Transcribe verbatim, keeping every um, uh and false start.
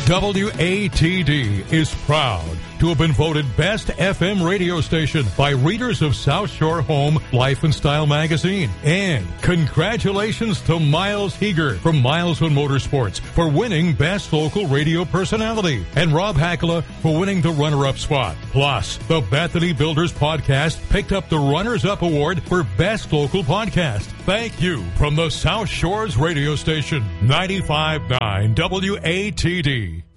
W A T D is proud to have been voted Best F M Radio Station by readers of South Shore Home Life and Style magazine. And congratulations to Miles Heeger from Miles on Motorsports for winning Best Local Radio Personality, and Rob Hackala for winning the runner-up spot. Plus, the Bethany Builders Podcast picked up the Runners-Up Award for Best Local Podcast. Thank you from the South Shores Radio Station, ninety-five point nine W A T D.